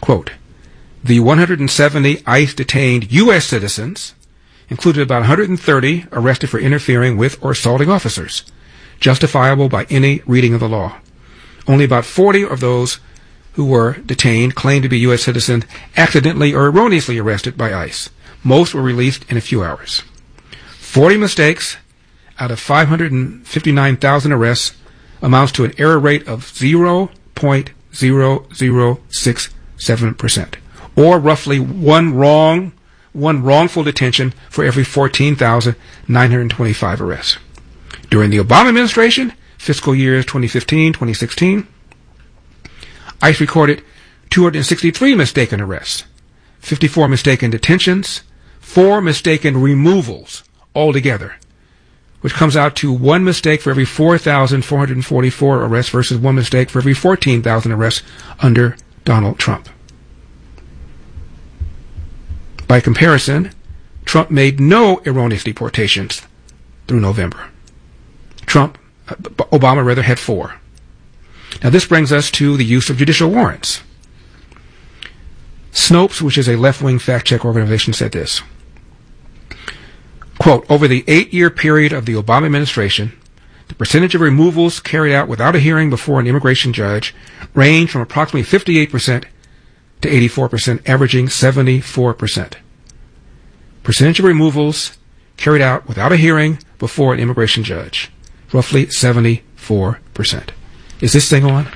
Quote, the 170 ICE-detained U.S. citizens included about 130 arrested for interfering with or assaulting officers, justifiable by any reading of the law. Only about 40 of those who were detained claimed to be U.S. citizens accidentally or erroneously arrested by ICE. Most were released in a few hours. 40 mistakes out of 559,000 arrests amounts to an error rate of 0.0067%, or roughly one wrongful detention for every 14,925 arrests. During the Obama administration, fiscal years 2015-2016, ICE recorded 263 mistaken arrests, 54 mistaken detentions, 4 mistaken removals altogether, which comes out to 1 mistake for every 4,444 arrests versus 1 mistake for every 14,000 arrests under Donald Trump. By comparison, Trump made no erroneous deportations through November. Obama had 4. Now this brings us to the use of judicial warrants. Snopes, which is a left-wing fact-check organization, said this. Quote, over the 8-year period of the Obama administration, the percentage of removals carried out without a hearing before an immigration judge ranged from approximately 58% to 84%, averaging 74%. Percentage of removals carried out without a hearing before an immigration judge, roughly 74%. Is this thing on?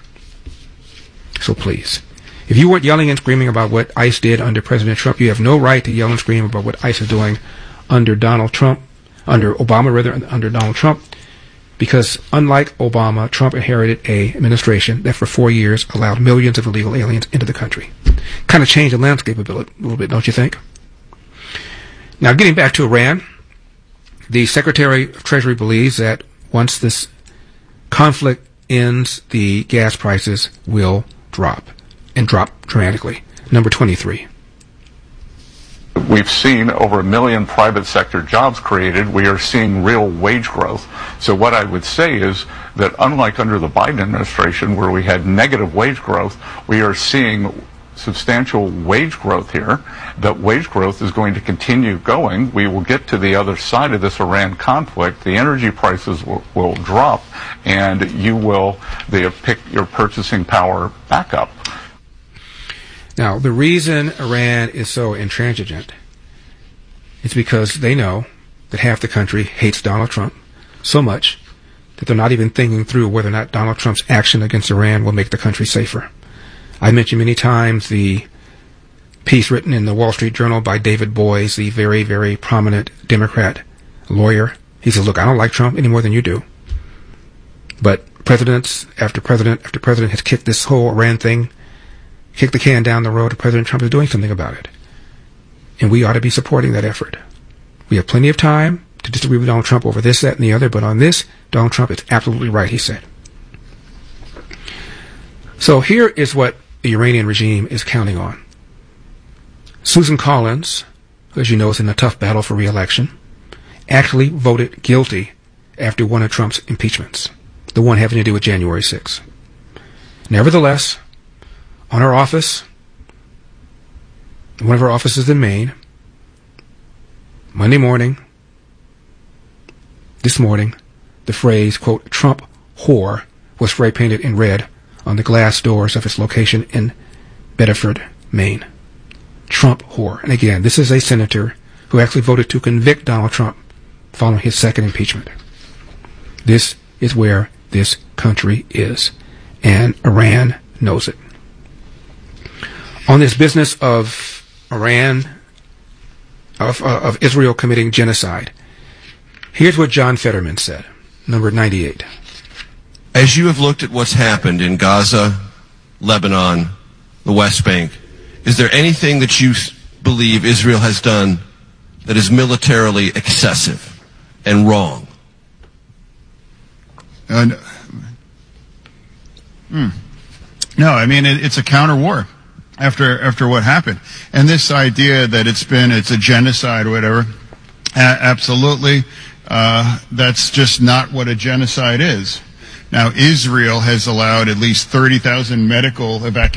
So please, if you weren't yelling and screaming about what ICE did under President Trump, you have no right to yell and scream about what ICE is doing under Donald Trump, under Donald Trump, because unlike Obama, Trump inherited a administration that for 4 years allowed millions of illegal aliens into the country. Kind of changed the landscape a little bit, don't you think? Now, getting back to Iran, the Secretary of Treasury believes that once this conflict ends, the gas prices will drop, and drop dramatically. Number 23. We've seen over 1 million private sector jobs created. We are seeing real wage growth. So what I would say is that unlike under the Biden administration where we had negative wage growth, we are seeing substantial wage growth here. That wage growth is going to continue going. We will get to the other side of this Iran conflict. The energy prices will drop, and they'll pick your purchasing power back up. Now, the reason Iran is so intransigent is because they know that half the country hates Donald Trump so much that they're not even thinking through whether or not Donald Trump's action against Iran will make the country safer. I mentioned many times the piece written in the Wall Street Journal by David Boies, the very, very prominent Democrat lawyer. He says, look, I don't like Trump any more than you do. But president after president after president has kicked this whole Iran thing, kicked the can down the road, and President Trump is doing something about it. And we ought to be supporting that effort. We have plenty of time to disagree with Donald Trump over this, that, and the other, but on this, Donald Trump is absolutely right, he said. So here is what the Iranian regime is counting on. Susan Collins, who, as you know, is in a tough battle for re-election, actually voted guilty after one of Trump's impeachments, the one having to do with January 6th. Nevertheless, on her office, one of her offices in Maine, this morning, the phrase, quote, Trump whore, was spray painted in red on the glass doors of its location in Bedford, Maine. Trump whore. And again, this is a senator who actually voted to convict Donald Trump following his second impeachment. This is where this country is, and Iran knows it. On this business of Iran, of Israel committing genocide, here's what John Fetterman said, number 98. As you have looked at what's happened in Gaza, Lebanon, the West Bank, is there anything that you believe Israel has done that is militarily excessive and wrong? No, I mean, it's a counter war after what happened. And this idea that it's a genocide or whatever, absolutely, that's just not what a genocide is. Now, Israel has allowed at least 30,000 medical evacuations